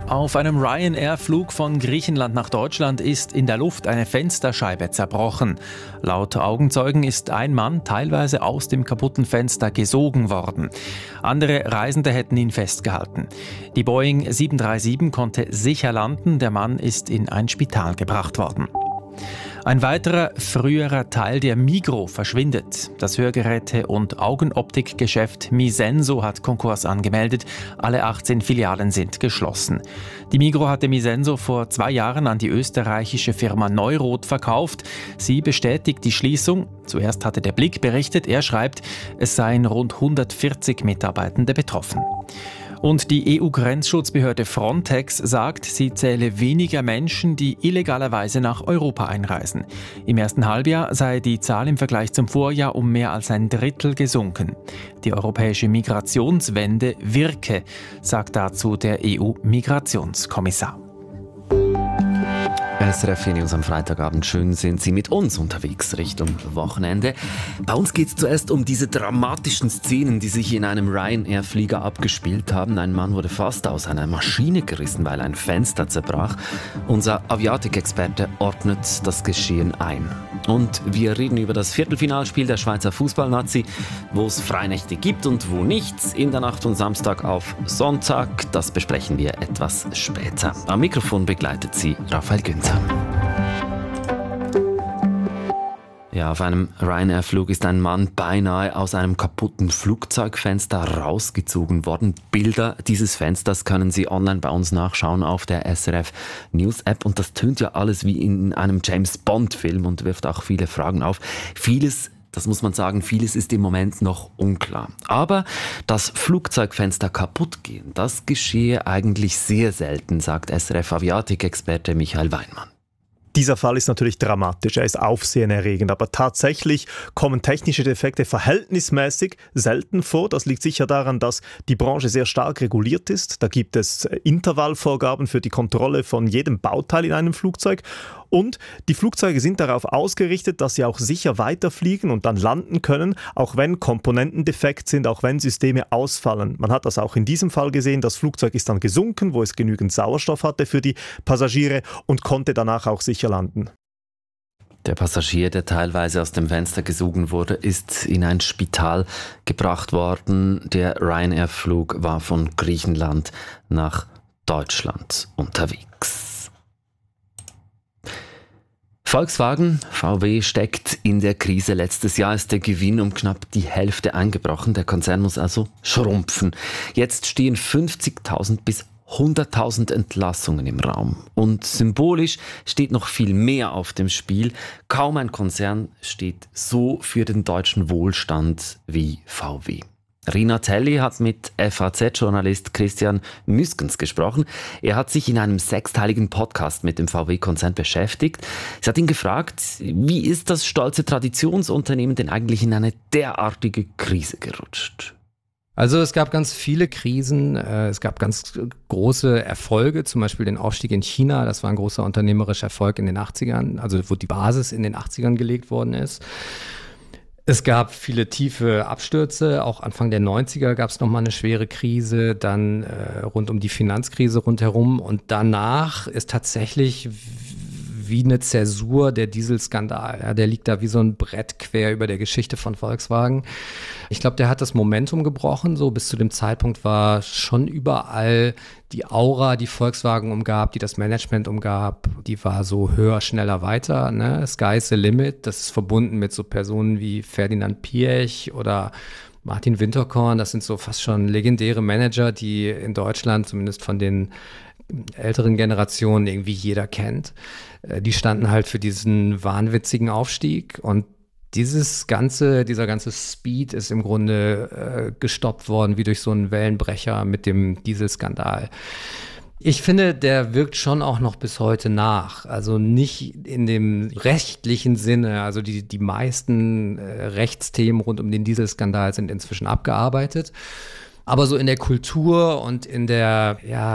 Auf einem Ryanair-Flug von Griechenland nach Deutschland ist in der Luft eine Fensterscheibe zerbrochen. Laut Augenzeugen ist ein Mann teilweise aus dem kaputten Fenster gesogen worden. Andere Reisende hätten ihn festgehalten. Die Boeing 737 konnte sicher landen, der Mann ist in ein Spital gebracht worden. Ein weiterer früherer Teil der Migros verschwindet. Das Hörgeräte- und Augenoptikgeschäft Misenso hat Konkurs angemeldet. Alle 18 Filialen sind geschlossen. Die Migros hatte Misenso vor 2 Jahren an die österreichische Firma Neurot verkauft. Sie bestätigt die Schließung. Zuerst hatte der Blick berichtet. Er schreibt, es seien rund 140 Mitarbeitende betroffen. Und die EU-Grenzschutzbehörde Frontex sagt, sie zähle weniger Menschen, die illegalerweise nach Europa einreisen. Im ersten Halbjahr sei die Zahl im Vergleich zum Vorjahr um mehr als ein Drittel gesunken. Die europäische Migrationswende wirke, sagt dazu der EU-Migrationskommissar. SRF News am Freitagabend. Schön sind Sie mit uns unterwegs Richtung Wochenende. Bei uns geht es zuerst um diese dramatischen Szenen, die sich in einem Ryanair-Flieger abgespielt haben. Ein Mann wurde fast aus einer Maschine gerissen, weil ein Fenster zerbrach. Unser Aviatik-Experte ordnet das Geschehen ein. Und wir reden über das Viertelfinalspiel der Schweizer Fußballnazi, wo es Freinächte gibt und wo nichts in der Nacht von Samstag auf Sonntag. Das besprechen wir etwas später. Am Mikrofon begleitet Sie Raphael Günther. Ja, auf einem Ryanair-Flug ist ein Mann beinahe aus einem kaputten Flugzeugfenster rausgezogen worden. Bilder dieses Fensters können Sie online bei uns nachschauen auf der SRF News App. Und das tönt ja alles wie in einem James-Bond-Film und wirft auch viele Fragen auf. Das muss man sagen, vieles ist im Moment noch unklar. Aber dass Flugzeugfenster kaputt gehen, das geschehe eigentlich sehr selten, sagt SRF-Aviatik-Experte Michael Weinmann. Dieser Fall ist natürlich dramatisch, er ist aufsehenerregend, aber tatsächlich kommen technische Defekte verhältnismäßig selten vor. Das liegt sicher daran, dass die Branche sehr stark reguliert ist. Da gibt es Intervallvorgaben für die Kontrolle von jedem Bauteil in einem Flugzeug. Und die Flugzeuge sind darauf ausgerichtet, dass sie auch sicher weiterfliegen und dann landen können, auch wenn Komponenten defekt sind, auch wenn Systeme ausfallen. Man hat das auch in diesem Fall gesehen. Das Flugzeug ist dann gesunken, wo es genügend Sauerstoff hatte für die Passagiere und konnte danach auch sicher landen. Der Passagier, der teilweise aus dem Fenster gesogen wurde, ist in ein Spital gebracht worden. Der Ryanair-Flug war von Griechenland nach Deutschland unterwegs. Volkswagen, VW steckt in der Krise. Letztes Jahr ist der Gewinn um knapp die Hälfte eingebrochen. Der Konzern muss also schrumpfen. Jetzt stehen 50.000 bis 100.000 Entlassungen im Raum. Und symbolisch steht noch viel mehr auf dem Spiel. Kaum ein Konzern steht so für den deutschen Wohlstand wie VW. Rina Telli hat mit FAZ-Journalist Christian Müskens gesprochen. Er hat sich in einem 6-teiligen Podcast mit dem VW-Konzern beschäftigt. Sie hat ihn gefragt, wie ist das stolze Traditionsunternehmen denn eigentlich in eine derartige Krise gerutscht? Also es gab ganz viele Krisen, es gab ganz große Erfolge, zum Beispiel den Aufstieg in China, das war ein großer unternehmerischer Erfolg in den 80ern, also wo die Basis in den 80ern gelegt worden ist. Es gab viele tiefe Abstürze, auch Anfang der 90er gab es nochmal eine schwere Krise, dann rund um die Finanzkrise rundherum und danach ist tatsächlich wie eine Zäsur der Dieselskandal. Ja, der liegt da wie so ein Brett quer über der Geschichte von Volkswagen. Ich glaube, der hat das Momentum gebrochen. So bis zu dem Zeitpunkt war schon überall die Aura, die Volkswagen umgab, die das Management umgab, die war so höher, schneller, weiter. Ne? Sky's the limit. Das ist verbunden mit so Personen wie Ferdinand Piëch oder Martin Winterkorn. Das sind so fast schon legendäre Manager, die in Deutschland zumindest von den älteren Generationen irgendwie jeder kennt. Die standen halt für diesen wahnwitzigen Aufstieg und dieser ganze Speed ist im Grunde gestoppt worden, wie durch so einen Wellenbrecher mit dem Dieselskandal. Ich finde, der wirkt schon auch noch bis heute nach. Also nicht in dem rechtlichen Sinne. Also die meisten Rechtsthemen rund um den Dieselskandal sind inzwischen abgearbeitet. Aber so in der Kultur und in der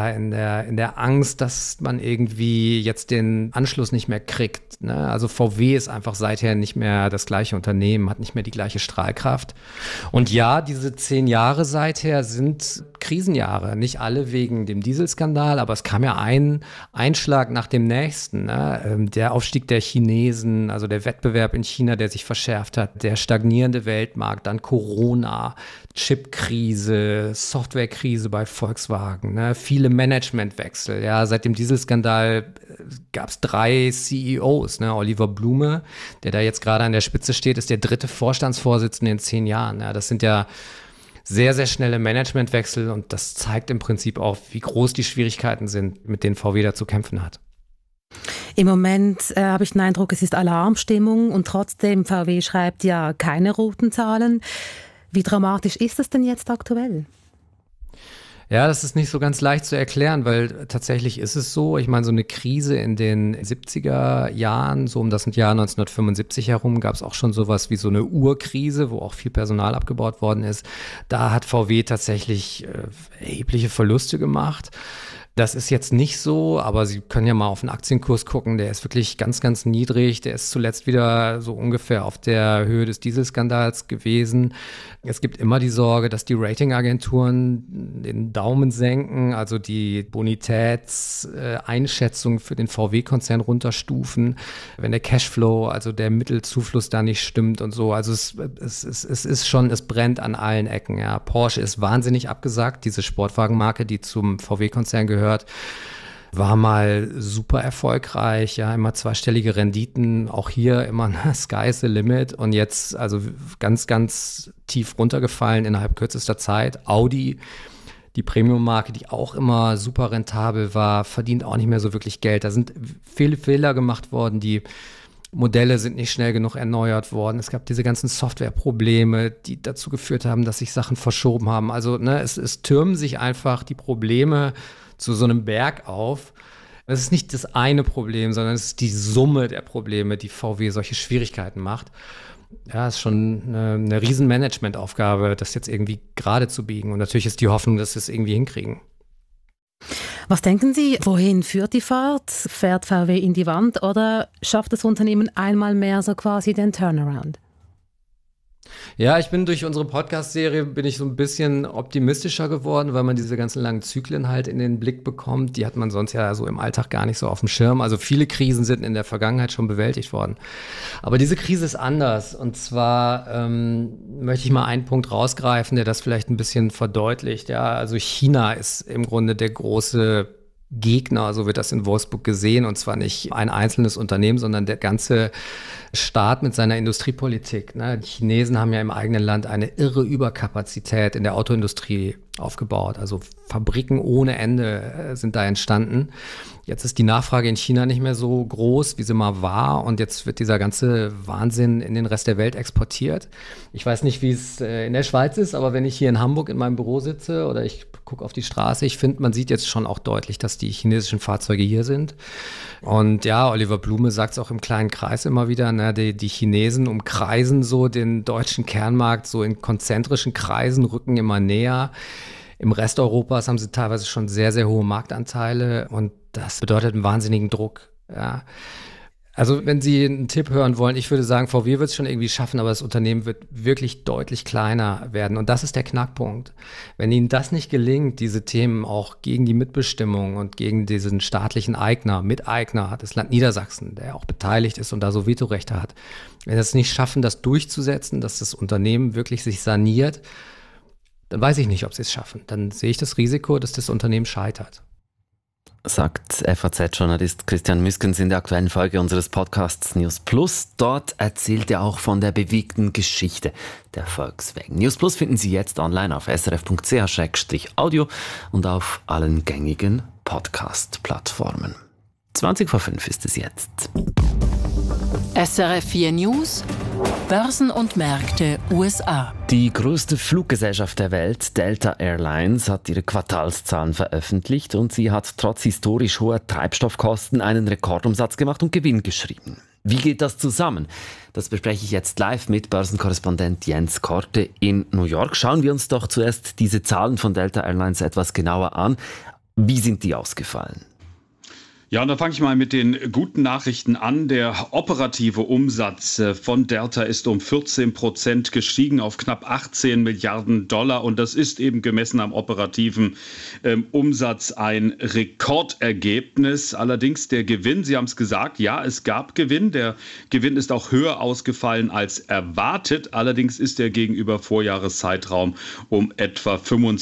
Angst, dass man irgendwie jetzt den Anschluss nicht mehr kriegt. Ne? Also VW ist einfach seither nicht mehr das gleiche Unternehmen, hat nicht mehr die gleiche Strahlkraft. Und ja, diese 10 Jahre seither sind Krisenjahre. Nicht alle wegen dem Dieselskandal, aber es kam ja ein Einschlag nach dem nächsten. Ne? Der Aufstieg der Chinesen, also der Wettbewerb in China, der sich verschärft hat, der stagnierende Weltmarkt, dann Corona, Chipkrise, Softwarekrise bei Volkswagen, ne? Viele Managementwechsel. Ja, seit dem Dieselskandal gab es 3 CEOs. Ne? Oliver Blume, der da jetzt gerade an der Spitze steht, ist der 3. Vorstandsvorsitzende in 10 Jahren. Ja, das sind ja sehr, sehr schnelle Managementwechsel und das zeigt im Prinzip auch, wie groß die Schwierigkeiten sind, mit denen VW da zu kämpfen hat. Im Moment habe ich den Eindruck, es ist Alarmstimmung und trotzdem, VW schreibt ja keine roten Zahlen. Wie dramatisch ist das denn jetzt aktuell? Ja, das ist nicht so ganz leicht zu erklären, weil tatsächlich ist es so, ich meine, so eine Krise in den 70er Jahren, so um das Jahr 1975 herum, gab es auch schon sowas wie so eine Urkrise, wo auch viel Personal abgebaut worden ist. Da hat VW tatsächlich erhebliche Verluste gemacht. Das ist jetzt nicht so, aber Sie können ja mal auf den Aktienkurs gucken, der ist wirklich ganz, ganz niedrig. Der ist zuletzt wieder so ungefähr auf der Höhe des Dieselskandals gewesen. Es gibt immer die Sorge, dass die Ratingagenturen den Daumen senken, also die Bonitätseinschätzung für den VW-Konzern runterstufen, wenn der Cashflow, also der Mittelzufluss da nicht stimmt und so. Also es ist schon, es brennt an allen Ecken. Ja. Porsche ist wahnsinnig abgesagt, diese Sportwagenmarke, die zum VW-Konzern gehört. War mal super erfolgreich, ja, immer 2-stellige Renditen, auch hier immer sky's the limit und jetzt also ganz, ganz tief runtergefallen innerhalb kürzester Zeit. Audi, die Premium-Marke, die auch immer super rentabel war, verdient auch nicht mehr so wirklich Geld. Da sind viele Fehler gemacht worden, die Modelle sind nicht schnell genug erneuert worden. Es gab diese ganzen Softwareprobleme, die dazu geführt haben, dass sich Sachen verschoben haben. Also es türmen sich einfach die Probleme zu so einem Berg auf. Es ist nicht das eine Problem, sondern es ist die Summe der Probleme, die VW solche Schwierigkeiten macht. Ja, es ist schon eine riesen Managementaufgabe, das jetzt irgendwie gerade zu biegen. Und natürlich ist die Hoffnung, dass sie es irgendwie hinkriegen. Was denken Sie, wohin führt die Fahrt? Fährt VW in die Wand oder schafft das Unternehmen einmal mehr so quasi den Turnaround? Ja, ich bin durch unsere Podcast-Serie bin ich so ein bisschen optimistischer geworden, weil man diese ganzen langen Zyklen halt in den Blick bekommt. Die hat man sonst ja so im Alltag gar nicht so auf dem Schirm. Also viele Krisen sind in der Vergangenheit schon bewältigt worden. Aber diese Krise ist anders. Und zwar möchte ich mal einen Punkt rausgreifen, der das vielleicht ein bisschen verdeutlicht. Ja, also China ist im Grunde der große Gegner, so wird das in Wolfsburg gesehen, und zwar nicht ein einzelnes Unternehmen, sondern der ganze Staat mit seiner Industriepolitik. Ne? Die Chinesen haben ja im eigenen Land eine irre Überkapazität in der Autoindustrie aufgebaut. Also Fabriken ohne Ende sind da entstanden. Jetzt ist die Nachfrage in China nicht mehr so groß, wie sie mal war, und jetzt wird dieser ganze Wahnsinn in den Rest der Welt exportiert. Ich weiß nicht, wie es in der Schweiz ist, aber wenn ich hier in Hamburg in meinem Büro sitze oder ich gucke auf die Straße, ich finde, man sieht jetzt schon auch deutlich, dass die chinesischen Fahrzeuge hier sind. Und ja, Oliver Blume sagt es auch im kleinen Kreis immer wieder, ne, die Chinesen umkreisen so den deutschen Kernmarkt, so in konzentrischen Kreisen, rücken immer näher. Im Rest Europas haben sie teilweise schon sehr, sehr hohe Marktanteile und das bedeutet einen wahnsinnigen Druck. Ja. Also wenn Sie einen Tipp hören wollen, ich würde sagen, VW wird es schon irgendwie schaffen, aber das Unternehmen wird wirklich deutlich kleiner werden. Und das ist der Knackpunkt. Wenn Ihnen das nicht gelingt, diese Themen auch gegen die Mitbestimmung und gegen diesen staatlichen Miteigner hat das Land Niedersachsen, der auch beteiligt ist und da so Vetorechte hat, wenn Sie es nicht schaffen, das durchzusetzen, dass das Unternehmen wirklich sich saniert, dann weiß ich nicht, ob sie es schaffen. Dann sehe ich das Risiko, dass das Unternehmen scheitert. Sagt FAZ-Journalist Christian Müskens in der aktuellen Folge unseres Podcasts News Plus. Dort erzählt er auch von der bewegten Geschichte der Volkswagen. News Plus finden Sie jetzt online auf srf.ch/audio und auf allen gängigen Podcast-Plattformen. 20:05 ist es jetzt. SRF 4 News, Börsen und Märkte USA. Die größte Fluggesellschaft der Welt, Delta Airlines, hat ihre Quartalszahlen veröffentlicht und sie hat trotz historisch hoher Treibstoffkosten einen Rekordumsatz gemacht und Gewinn geschrieben. Wie geht das zusammen? Das bespreche ich jetzt live mit Börsenkorrespondent Jens Korte in New York. Schauen wir uns doch zuerst diese Zahlen von Delta Airlines etwas genauer an. Wie sind die ausgefallen? Ja, und da fange ich mal mit den guten Nachrichten an. Der operative Umsatz von Delta ist um 14% gestiegen auf knapp 18 Milliarden Dollar. Und das ist eben gemessen am operativen Umsatz ein Rekordergebnis. Allerdings der Gewinn, Sie haben es gesagt, ja, es gab Gewinn. Der Gewinn ist auch höher ausgefallen als erwartet. Allerdings ist er gegenüber Vorjahreszeitraum um etwa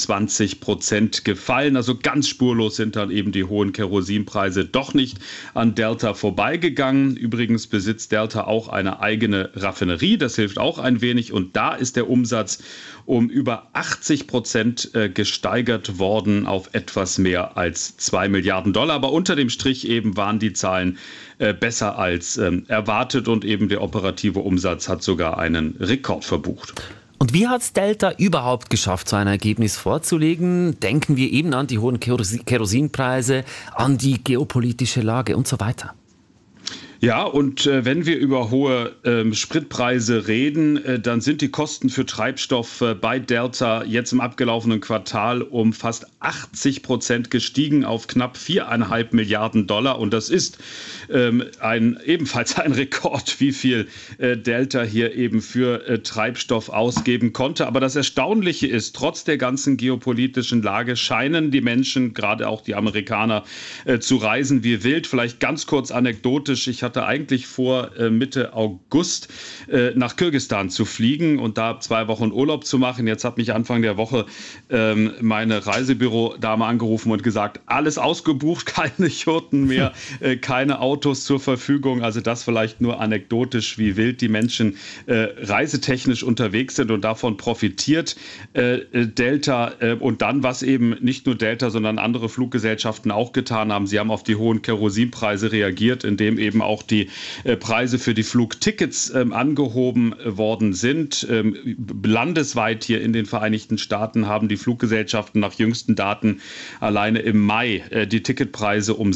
25% gefallen. Also ganz spurlos sind dann eben die hohen Kerosinpreise doch nicht an Delta vorbeigegangen. Übrigens besitzt Delta auch eine eigene Raffinerie. Das hilft auch ein wenig. Und da ist der Umsatz um über 80% gesteigert worden auf etwas mehr als 2 Milliarden Dollar. Aber unter dem Strich eben waren die Zahlen besser als erwartet und eben der operative Umsatz hat sogar einen Rekord verbucht. Und wie hat es Delta überhaupt geschafft, so ein Ergebnis vorzulegen? Denken wir eben an die hohen Kerosinpreise, an die geopolitische Lage und so weiter. Ja, und wenn wir über hohe Spritpreise reden, dann sind die Kosten für Treibstoff bei Delta jetzt im abgelaufenen Quartal um fast 80% gestiegen auf knapp 4,5 Milliarden Dollar. Und das ist ebenfalls ein Rekord, wie viel Delta hier eben für Treibstoff ausgeben konnte. Aber das Erstaunliche ist, trotz der ganzen geopolitischen Lage scheinen die Menschen, gerade auch die Amerikaner, zu reisen wie wild. Vielleicht ganz kurz anekdotisch, ich hatte eigentlich vor, Mitte August nach Kirgisistan zu fliegen und da 2 Wochen Urlaub zu machen. Jetzt hat mich Anfang der Woche meine Reisebürodame angerufen und gesagt, alles ausgebucht, keine Jurten mehr, keine Autos zur Verfügung. Also das vielleicht nur anekdotisch, wie wild die Menschen reisetechnisch unterwegs sind und davon profitiert Delta. Und dann, was eben nicht nur Delta, sondern andere Fluggesellschaften auch getan haben, sie haben auf die hohen Kerosinpreise reagiert, indem eben auch die Preise für die Flugtickets angehoben worden sind. Landesweit hier in den Vereinigten Staaten haben die Fluggesellschaften nach jüngsten Daten alleine im Mai die Ticketpreise um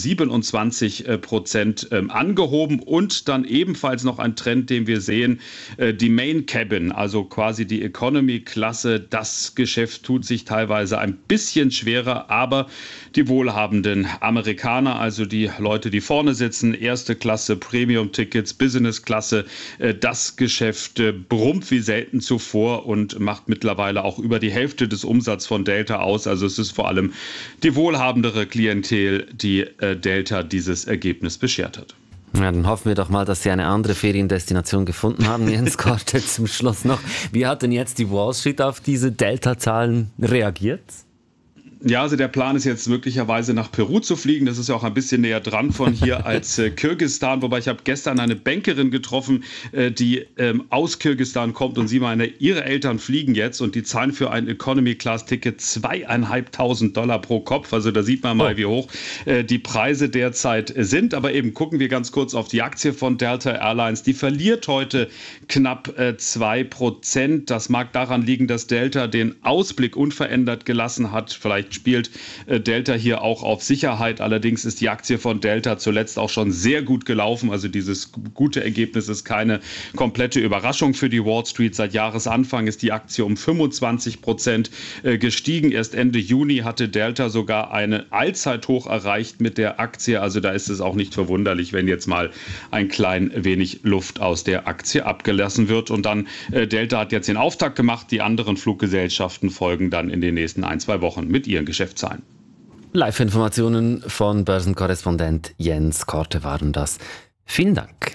27% angehoben. Und dann ebenfalls noch ein Trend, den wir sehen, die Main Cabin, also quasi die Economy-Klasse. Das Geschäft tut sich teilweise ein bisschen schwerer, aber die wohlhabenden Amerikaner, also die Leute, die vorne sitzen, erste Klasse, Premium-Tickets, Business-Klasse, das Geschäft brummt wie selten zuvor und macht mittlerweile auch über die Hälfte des Umsatzes von Delta aus. Also es ist vor allem die wohlhabendere Klientel, die Delta dieses Ergebnis beschert hat. Ja, dann hoffen wir doch mal, dass Sie eine andere Feriendestination gefunden haben. Jens Korte zum Schluss noch. Wie hat denn jetzt die Wall Street auf diese Delta-Zahlen reagiert? Ja, also der Plan ist jetzt möglicherweise nach Peru zu fliegen. Das ist ja auch ein bisschen näher dran von hier als Kirgisistan. Wobei ich habe gestern eine Bankerin getroffen, die aus Kirgisistan kommt und sie meinte, ihre Eltern fliegen jetzt und die zahlen für ein Economy-Class-Ticket $2.500 pro Kopf. Also da sieht man mal, wie hoch die Preise derzeit sind. Aber eben gucken wir ganz kurz auf die Aktie von Delta Airlines. Die verliert heute knapp 2%. Das mag daran liegen, dass Delta den Ausblick unverändert gelassen hat. Vielleicht spielt Delta hier auch auf Sicherheit. Allerdings ist die Aktie von Delta zuletzt auch schon sehr gut gelaufen. Also dieses gute Ergebnis ist keine komplette Überraschung für die Wall Street. Seit Jahresanfang ist die Aktie um 25% gestiegen. Erst Ende Juni hatte Delta sogar eine Allzeithoch erreicht mit der Aktie. Also da ist es auch nicht verwunderlich, wenn jetzt mal ein klein wenig Luft aus der Aktie abgelassen wird. Und dann Delta hat jetzt den Auftakt gemacht. Die anderen Fluggesellschaften folgen dann in den nächsten 1-2 Wochen mit ihren Geschäftszahlen. Live-Informationen von Börsenkorrespondent Jens Korte waren das. Vielen Dank.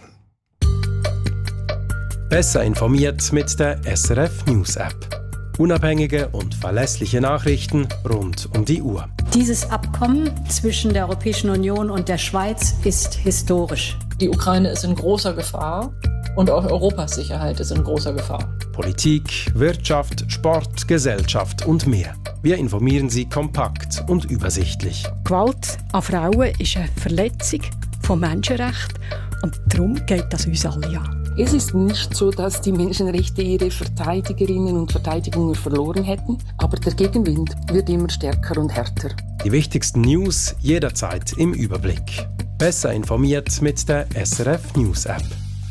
Besser informiert mit der SRF News App. Unabhängige und verlässliche Nachrichten rund um die Uhr. Dieses Abkommen zwischen der Europäischen Union und der Schweiz ist historisch. Die Ukraine ist in großer Gefahr und auch Europas Sicherheit ist in großer Gefahr. Politik, Wirtschaft, Sport, Gesellschaft und mehr. Wir informieren Sie kompakt und übersichtlich. Gewalt an Frauen ist eine Verletzung von Menschenrechten und darum geht das uns alle an. Es ist nicht so, dass die Menschenrechte ihre Verteidigerinnen und Verteidigungen verloren hätten, aber der Gegenwind wird immer stärker und härter. Die wichtigsten News jederzeit im Überblick. Besser informiert mit der SRF News App.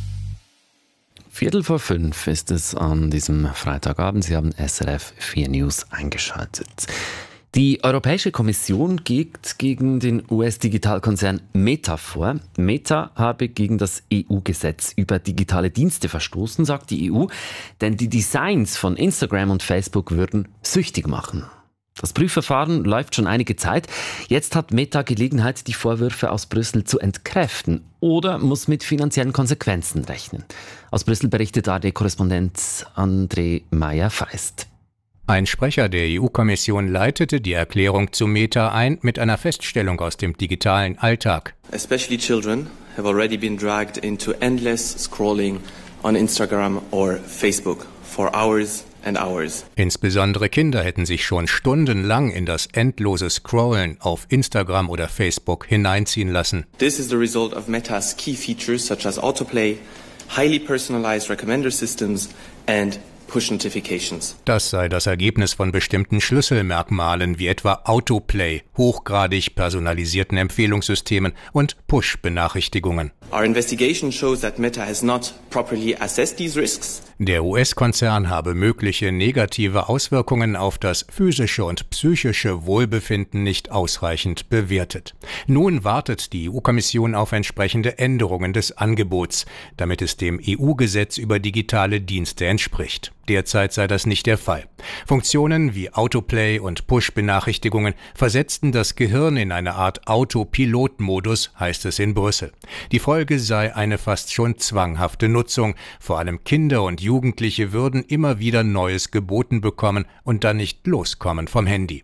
4:45 ist es an diesem Freitagabend. Sie haben SRF 4 News eingeschaltet. Die Europäische Kommission geht gegen den US-Digitalkonzern Meta vor. Meta habe gegen das EU-Gesetz über digitale Dienste verstoßen, sagt die EU, denn die Designs von Instagram und Facebook würden süchtig machen. Das Prüfverfahren läuft schon einige Zeit. Jetzt hat Meta Gelegenheit, die Vorwürfe aus Brüssel zu entkräften oder muss mit finanziellen Konsequenzen rechnen. Aus Brüssel berichtet ARD-Korrespondent André Meyer-Feist. Ein Sprecher der EU-Kommission leitete die Erklärung zu Meta ein mit einer Feststellung aus dem digitalen Alltag. Especially children have already been dragged into endless scrolling on Instagram or Facebook for hours and hours. Insbesondere Kinder hätten sich schon stundenlang in das endlose Scrollen auf Instagram oder Facebook hineinziehen lassen. This is the result of Meta's key features such as autoplay, highly personalized recommender systems and Push-Notifications. Das sei das Ergebnis von bestimmten Schlüsselmerkmalen wie etwa Autoplay, hochgradig personalisierten Empfehlungssystemen und Push-Benachrichtigungen. Our investigation shows that Meta has not properly assessed these risks. Der US-Konzern habe mögliche negative Auswirkungen auf das physische und psychische Wohlbefinden nicht ausreichend bewertet. Nun wartet die EU-Kommission auf entsprechende Änderungen des Angebots, damit es dem EU-Gesetz über digitale Dienste entspricht. Derzeit sei das nicht der Fall. Funktionen wie Autoplay und Push-Benachrichtigungen versetzten das Gehirn in eine Art Autopilot-Modus, heißt es in Brüssel. Die Folge sei eine fast schon zwanghafte Nutzung. Vor allem Kinder und Jugendliche würden immer wieder Neues geboten bekommen und dann nicht loskommen vom Handy.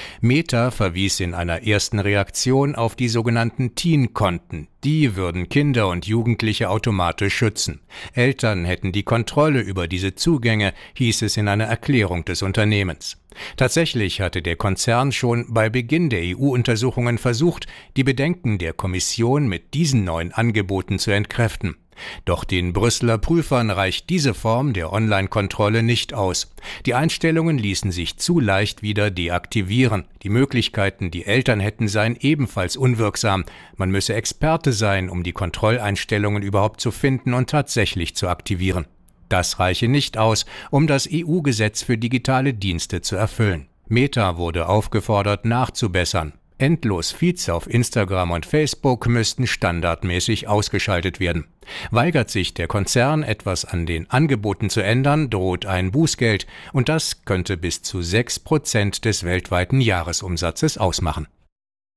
Meta verwies in einer ersten Reaktion auf die sogenannten Teen-Konten. Die würden Kinder und Jugendliche automatisch schützen. Eltern hätten die Kontrolle über diese Zugänge, hieß es in einer Erklärung des Unternehmens. Tatsächlich hatte der Konzern schon bei Beginn der EU-Untersuchungen versucht, die Bedenken der Kommission mit diesen neuen Angeboten zu entkräften. Doch den Brüsseler Prüfern reicht diese Form der Online-Kontrolle nicht aus. Die Einstellungen ließen sich zu leicht wieder deaktivieren. Die Möglichkeiten, die Eltern hätten, seien ebenfalls unwirksam. Man müsse Experte sein, um die Kontrolleinstellungen überhaupt zu finden und tatsächlich zu aktivieren. Das reiche nicht aus, um das EU-Gesetz für digitale Dienste zu erfüllen. Meta wurde aufgefordert, nachzubessern. Endlos-Feeds auf Instagram und Facebook müssten standardmäßig ausgeschaltet werden. Weigert sich der Konzern, etwas an den Angeboten zu ändern, droht ein Bußgeld und das könnte bis zu 6% des weltweiten Jahresumsatzes ausmachen.